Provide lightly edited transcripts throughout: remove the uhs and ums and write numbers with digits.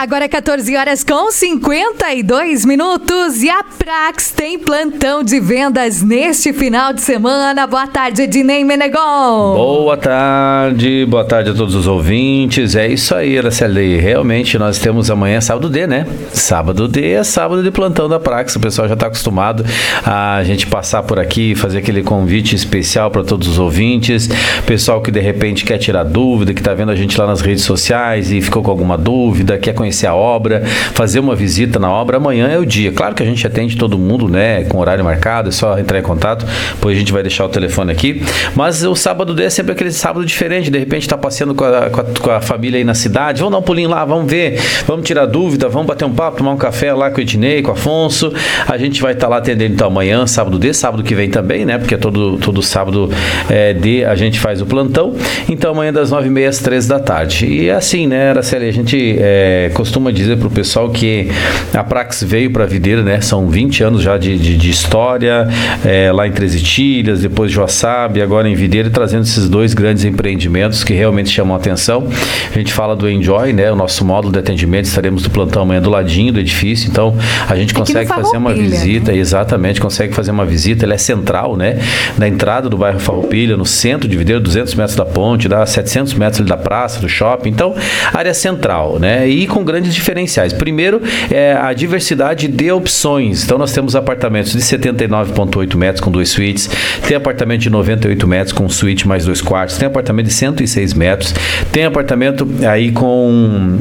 Agora 14 horas com 52 minutos e a Prax tem plantão de vendas neste final de semana. Boa tarde, Ednei Menegon. Boa tarde a todos os ouvintes. É isso aí, Araceli. Realmente nós temos amanhã sábado D, né? Sábado D é sábado de plantão da Prax. O pessoal já está acostumado a gente passar por aqui, fazer aquele convite especial para todos os ouvintes. Pessoal que de repente quer tirar dúvida, que está vendo a gente lá nas redes sociais e ficou com alguma dúvida, quer conhecer a obra, fazer uma visita na obra, amanhã é o dia. Claro que a gente atende todo mundo, né, com horário marcado, é só entrar em contato, depois a gente vai deixar o telefone aqui, mas o sábado D é sempre aquele sábado diferente, de repente está passeando com a família aí na cidade, vamos dar um pulinho lá, vamos ver, vamos tirar dúvida, vamos bater um papo, tomar um café lá com o Ednei, com o Afonso, a gente vai estar lá atendendo então amanhã, sábado D, sábado que vem também, né, porque todo sábado D a gente faz o plantão, então amanhã das 9h30 às 3 da tarde, e é assim, né, Araceli, a gente costuma dizer para o pessoal que a Prax veio para a Videira, né? São 20 anos já de história, lá em Três Itilhas, depois de Joaçaba e agora em Videira, trazendo esses dois grandes empreendimentos que realmente chamam a atenção. A gente fala do Enjoy, né? O nosso módulo de atendimento, estaremos no plantão amanhã do ladinho do edifício, então a gente consegue fazer uma visita, né? Exatamente, consegue fazer uma visita, ele é central, né? Na entrada do bairro Farroupilha, no centro de Videira, 200 metros da ponte, dá 700 metros ali da praça, do shopping, então área central, né? E com grandes diferenciais. Primeiro, a diversidade de opções. Então, nós temos apartamentos de 79,8 metros com 2 suítes, tem apartamento de 98 metros com suíte mais 2 quartos, tem apartamento de 106 metros, tem apartamento aí com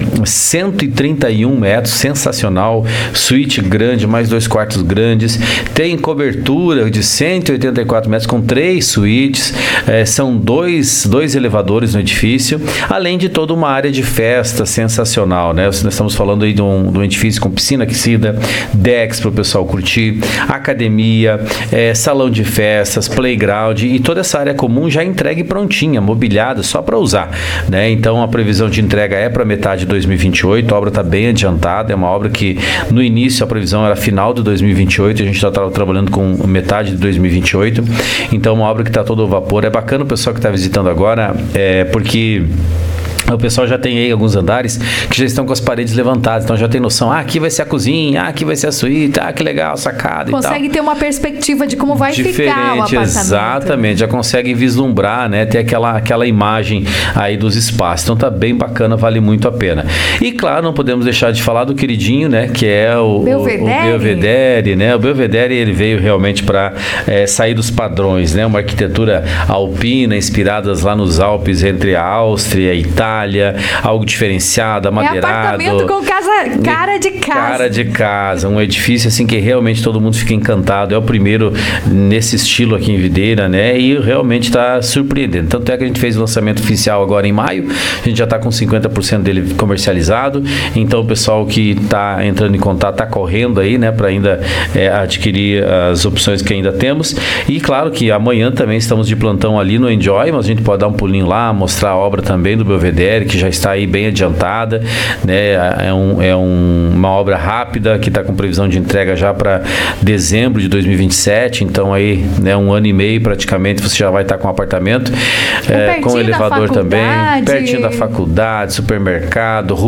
131 metros, sensacional, suíte grande, mais 2 quartos grandes, tem cobertura de 184 metros com 3 suítes, são dois elevadores no edifício, além de toda uma área de festa sensacional, né? Nós estamos falando aí de um edifício com piscina aquecida, decks para o pessoal curtir, academia, salão de festas, playground e toda essa área comum já entregue prontinha, mobiliada, só para usar, né? Então a previsão de entrega é para metade de 2028, a obra está bem adiantada, é uma obra que no início a previsão era final de 2028, a gente já estava trabalhando com metade de 2028, então uma obra que está todo vapor. É bacana o pessoal que está visitando agora, porque o pessoal já tem aí alguns andares que já estão com as paredes levantadas, então já tem noção, aqui vai ser a cozinha, aqui vai ser a suíte, que legal, sacada e tal. Consegue ter uma perspectiva de como vai ficar o apartamento. Exatamente, já consegue vislumbrar, né, ter aquela imagem aí dos espaços, então tá bem bacana, vale muito a pena. E claro, não podemos deixar de falar do queridinho, né, que é o Belvedere, né, o Belvedere ele veio realmente para sair dos padrões, né, uma arquitetura alpina, inspiradas lá nos Alpes entre a Áustria e a Itália, algo diferenciado, amadeirado. Apartamento com cara de casa. Cara de casa, um edifício assim que realmente todo mundo fica encantado. É o primeiro nesse estilo aqui em Videira, né? E realmente está surpreendendo. Tanto é que a gente fez o lançamento oficial agora em maio, a gente já está com 50% dele comercializado. Então o pessoal que está entrando em contato está correndo aí, né? Para ainda adquirir as opções que ainda temos. E claro que amanhã também estamos de plantão ali no Enjoy, mas a gente pode dar um pulinho lá, mostrar a obra também do Belvedere, que já está aí bem adiantada, né? Uma obra rápida que está com previsão de entrega já para dezembro de 2027, então aí, né, 1 ano e meio praticamente você já vai estar com o apartamento, com o elevador também, pertinho da faculdade, supermercado,